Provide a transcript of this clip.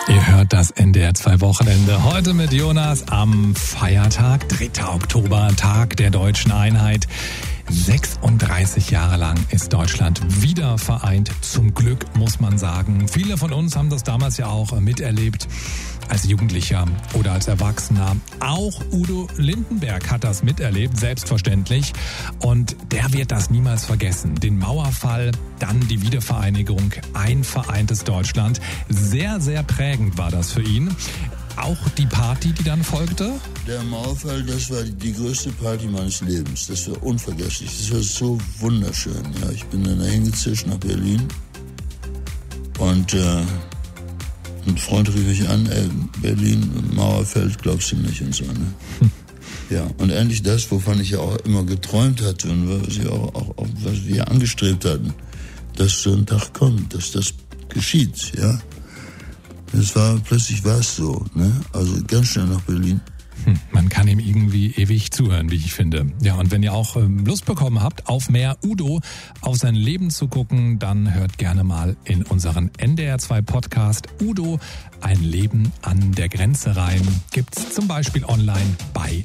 Ihr hört das NDR 2 Wochenende heute mit Jonas am Feiertag, 3. Oktober, Tag der deutschen Einheit. 36 Jahre lang ist Deutschland wieder vereint. Zum Glück, muss man sagen. Viele von uns haben das damals ja auch miterlebt. Als Jugendlicher oder als Erwachsener. Auch Udo Lindenberg hat das miterlebt, selbstverständlich. Und der wird das niemals vergessen. Den Mauerfall, dann die Wiedervereinigung, ein vereintes Deutschland. Sehr, sehr prägend war das für ihn. Auch die Party, die dann folgte? Der Mauerfall, das war die größte Party meines Lebens. Das war unvergesslich. Das war so wunderschön. Ja, ich bin dann hingezischt nach Berlin. Und ein Freund rief mich an, Berlin, Mauerfeld, glaubst du nicht und so, ne? Ja, und endlich das, wovon ich ja auch immer geträumt hatte und was ich auch was wir angestrebt hatten, dass so ein Tag kommt, dass das geschieht, ja. Plötzlich war es so, ne? Also ganz schnell nach Berlin. Man kann ihm irgendwie ewig zuhören, wie ich finde. Ja, und wenn ihr auch Lust bekommen habt, auf mehr Udo, auf sein Leben zu gucken, dann hört gerne mal in unseren NDR 2 Podcast Udo, ein Leben an der Grenze rein. Gibt's zum Beispiel online bei